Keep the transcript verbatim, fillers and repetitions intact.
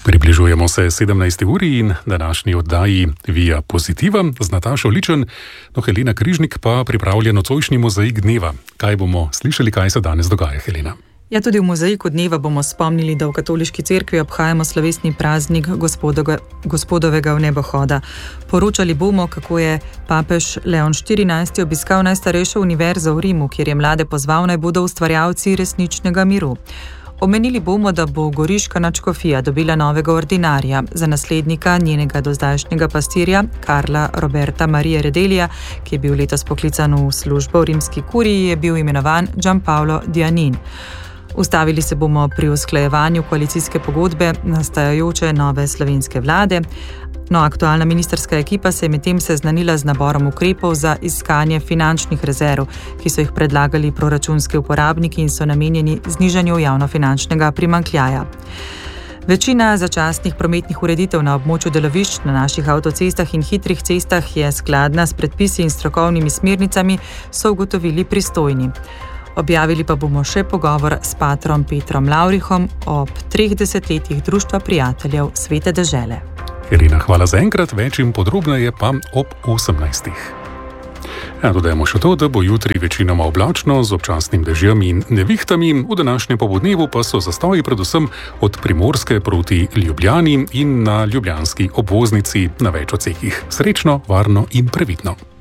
Približujemo se sedemnajsti uri in današnji oddaji Via Positiva z Natašo Ličen, no Helena Križnik pa pripravlja nocojšnji mozaik dneva. Kaj bomo slišali, kaj se danes dogaja, Helena? Ja, tudi v mozaiku dneva bomo spomnili, da v katoliški cerkvi obhajamo slovesni praznik gospodoga, gospodovega vnebohoda. Poročali bomo, kako je papež Leon štirinajsti obiskal najstarejšo univerzo v Rimu, kjer je mlade pozval, naj bodo ustvarjalci resničnega miru. Omenili bomo, da bo goriška nadškofija dobila novega ordinarja. Za naslednika njenega dozdajšnjega pastirja, Karla Roberta Marije Redelija, ki je bil letos poklican v službo v rimski kuriji, je bil imenovan Gianpaolo Dianin. Ustavili se bomo pri usklajevanju koalicijske pogodbe nastajajoče nove slovenske vlade. No, aktualna ministrska ekipa se je medtem seznanila z naborom ukrepov za iskanje finančnih rezerv, ki so jih predlagali proračunski uporabniki in so namenjeni znižanju javnofinančnega primanjkljaja. Večina začasnih prometnih ureditev na območju delovišč na naših avtocestah in hitrih cestah je skladna s predpisi in strokovnimi smernicami, so ugotovili pristojni. Objavili pa bomo še pogovor s patrom Petrom Lavrihom ob treh desetletjih Društva prijateljev Svete dežele. Helena, hvala za enkrat, več in podrobneje pa ob osemnajstih. Ja, dodajmo še to, da bo jutri večinoma oblačno z občasnim dežjem in nevihtami, v današnjem popoldnevu pa so zastoji predvsem od Primorske proti Ljubljani in na ljubljanski obvoznici na več odsekih. Srečno, varno in previdno.